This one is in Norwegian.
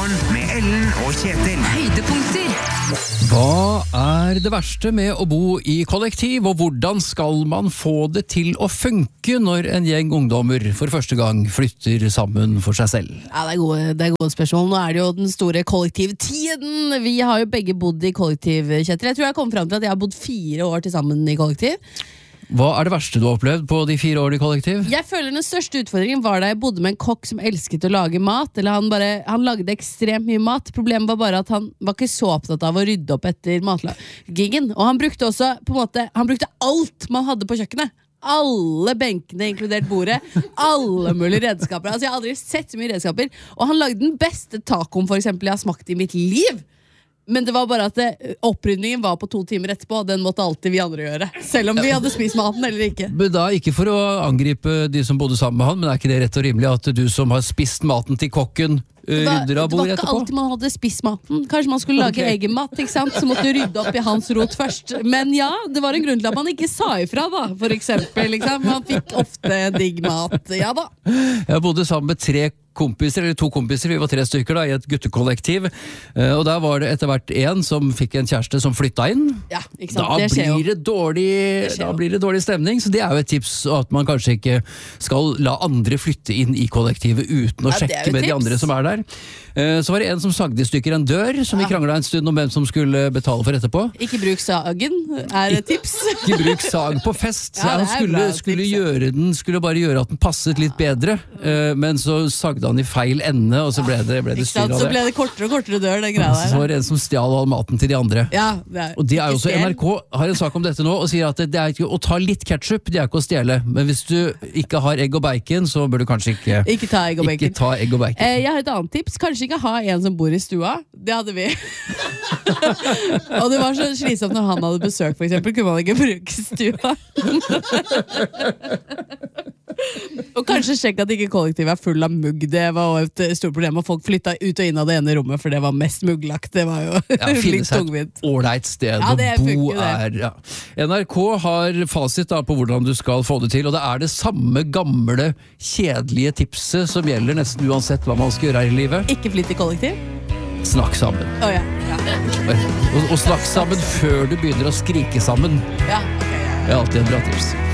Morgen med Ellen og Kjetil. Høydepunkter. Hva det verste med å bo i kollektiv, og hvordan skal man få det til å funke når en gjeng ungdommer for første gang flytter sammen for seg selv? Ja, det er gode spørsmål. Nå det jo den store kollektivtiden. Vi har jo begge bodd i kollektiv, Kjetil. Jeg tror jeg kom frem til at jeg har bodd 4 år til sammen i kollektiv. Hva det verste du har opplevd på de 4 årene i kollektiv? Jeg føler den største utfordringen var da jeg bodde med en kokk som elsket å lage mat. Eller han lagde ekstremt mye mat. Problemet var bare at han var ikke så opptatt av å rydde opp etter matlagingen. Og han brukte også han brukte alt man hadde på kjøkkenet. Alle benkene, inkludert bordet. Alle mulige redskaper. Altså, jeg har aldri sett så mye redskaper. Og han lagde den beste tacoen for eksempel jeg har smakt i mitt liv. Men det var bare at opprydningen var på 2 timer etterpå, og den måtte alltid vi andre gjøre. Selv om vi hadde spist maten eller ikke. Men da, ikke for å angripe de som bodde sammen med han, men ikke det rett og rimelig at du som har spist maten til kokken rydder av bord etterpå? Det var ikke alltid man hadde spist maten. Kanskje man skulle lage egen mat, ikke sant? Så måtte du rydde opp i hans rot først. Men ja, det var en grunn til at man ikke sa ifra da, for eksempel. Liksom. Man fikk ofte digg mat. Ja da. Jeg bodde sammen med 2 kompiser, vi var 3 stykker da, i et guttekollektiv, og der var det etter hvert en som fikk en kjæreste som flytta inn. Ja, ikke sant? Da blir det dårlig stemning, så det jo et tips at man kanskje ikke skal la andre flytte inn i kollektivet uten å sjekke med de andre som der. Så var det en som sagde i stykker en dør, som vi kranglet en stund om hvem som skulle betale for etterpå. Ikke bruk sagen, det tips. Ikke bruk sag på fest. Ja, han skulle bare gjøre at den passet litt bedre, men så sagde han i feil ende, og så ble det styr av det. Så ble det kortere og kortere dør, den greia der. Så var det en som stjal all maten til de andre. Ja, og det jo også, NRK har en sak om dette nå, og sier at det ikke å ta litt ketchup, det ikke å stjele. Men hvis du ikke har egg og bacon, så bør du kanskje ikke ta egg og bacon. Jeg har et annet tips. Kanskje ikke ha en som bor i stua. Det hadde vi. Og det var så slitsomt når han hadde besøk, for eksempel. Kunne man ikke bruke stua. Og kanskje sjekke at ikke kollektivet full av mugg. Det var et stort problem. Og folk flytta ut og inn av det ene rommet, for det var mest mugglagt. Det var jo litt tungvint. Ålreit sted å bo NRK har fasit da på hvordan du skal få det til, og det det samme gamle, kjedelige tipset som gjelder nesten uansett hva man skal gjøre her i livet. Ikke flytt i kollektiv? Snakk sammen. Ja. Og snakk sammen før du begynner å skrike sammen. Ja, okay. Det alltid en bra tips.